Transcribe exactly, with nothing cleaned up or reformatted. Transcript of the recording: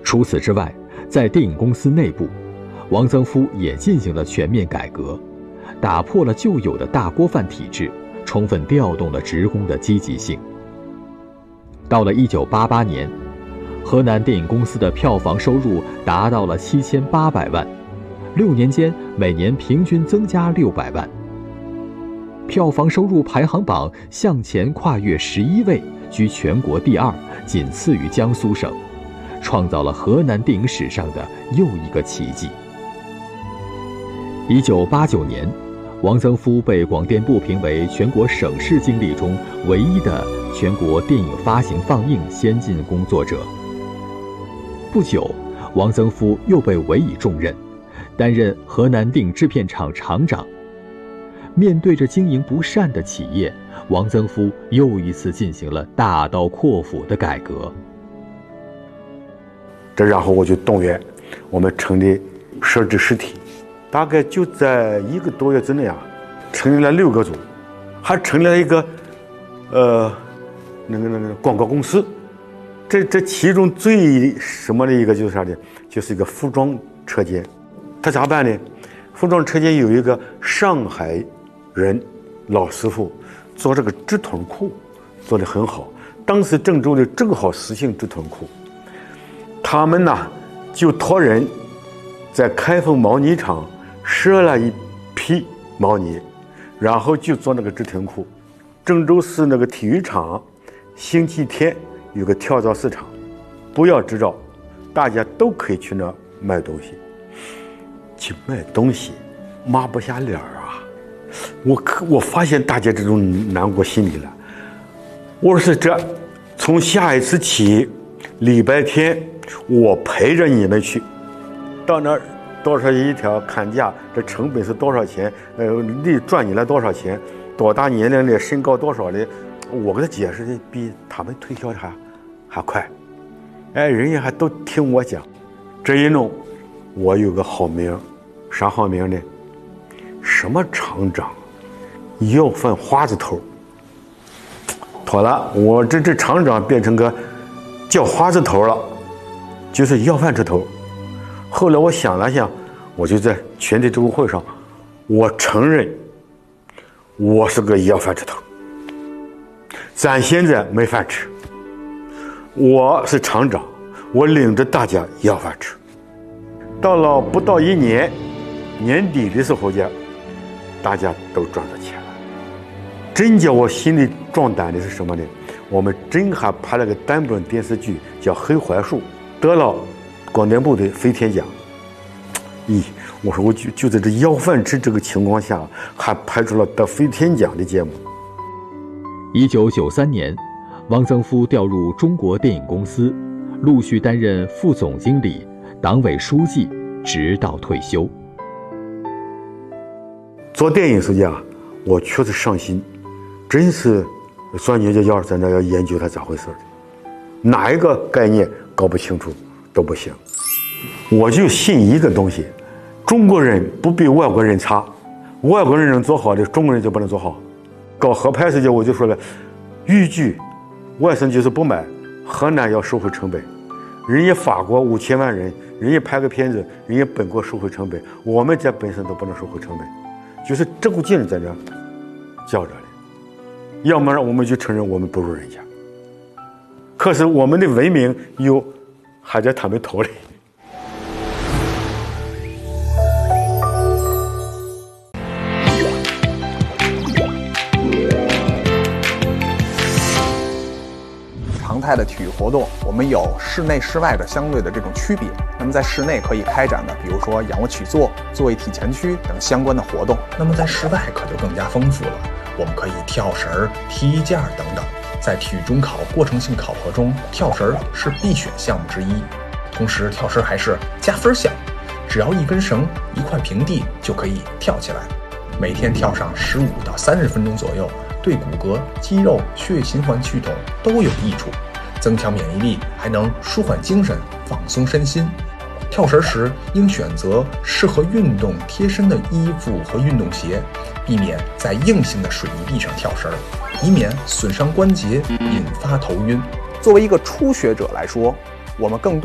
除此之外，在电影公司内部，王曾夫也进行了全面改革，打破了旧有的大锅饭体制，充分调动了职工的积极性。到了一九八八年，河南电影公司的票房收入达到了七千八百万，六年间每年平均增加六百万。票房收入排行榜向前跨越十一位，居全国第二，仅次于江苏省，创造了河南电影史上的又一个奇迹。一九八九年，王曾夫被广电部评为全国省市经历中唯一的全国电影发行放映先进工作者。不久，王曾夫又被委以重任，担任河南电影制片厂厂长。面对着经营不善的企业，王曾夫又一次进行了大刀阔斧的改革。 这然后我就动员我们成立设置实体，大概就在一个多月之内啊，成立了六个组，还成立了一个呃那个那个广告公司。这这其中最什么的一个就是啥呢？就是一个服装车间。他咋办呢？服装车间有一个上海人老师傅做这个直筒裤做得很好，当时郑州的正好实行直筒裤，他们呢就托人在开封毛呢厂赊了一批毛呢，然后就做那个直筒裤。郑州市那个体育场星期天有个跳蚤市场，不要执照，大家都可以去那卖东西。去卖东西抹不下脸啊！我可我发现大家这种难过心理了。我说是这，从下一次起，礼拜天我陪着你们去，到那儿多少一条看价，这成本是多少钱？呃，利赚你了多少钱？多大年龄的，身高多少的？我给他解释的比他们推销的还还快。哎，人家还都听我讲。这一弄，我有个好名，啥好名呢？什么厂长，要饭花子头。妥了，我这这厂长变成个叫花子头了，就是要饭之头。后来我想了想，我就在全体职工会上，我承认我是个要饭之头。咱现在没饭吃，我是厂长，我领着大家要饭吃。到了不到一年，年底的时候间，大家都赚到钱了。真叫我心里壮胆的是什么呢？我们真还拍了个单本电视剧叫《黑槐树》，得了广电部的飞天奖。咦，我说我就就在这要饭吃这个情况下，还拍出了得飞天奖的节目。 一九九三年，王曾夫调入中国电影公司，陆续担任副总经理、党委书记，直到退休。 做电影时间啊，我确实上心，真是钻牛角尖，在那要研究它咋回事的，哪一个概念搞不清楚都不行。我就信一个东西，中国人不比外国人差，外国人能做好的，中国人就不能做好。搞合拍时间我就说了，豫剧外省就是不买，河南要收回成本。人家法国五千万人，人家拍个片子，人家本国收回成本，我们在本省都不能收回成本，就是这股劲在这较着的。要么我们就承认我们不如人家，可是我们的文明又还在他们头里。 常态的体育活动，我们有室内室外的相对的这种区别。那么在室内可以开展的，比如说仰卧起坐、坐位体前屈等相关的活动。那么在室外可就更加丰富了，我们可以跳绳、踢毽等等。在体育中考过程性考核中，跳绳是必选项目之一，同时跳绳还是加分项，只要一根绳、一块平地就可以跳起来。每天跳上十五到三十分钟左右，对骨骼、肌肉、血液循环系统都有益处，增强免疫力，还能舒缓精神、放松身心。跳绳时应选择适合运动贴身的衣服和运动鞋，避免在硬性的水泥地上跳绳，以免损伤关节，引发头晕。作为一个初学者来说，我们更多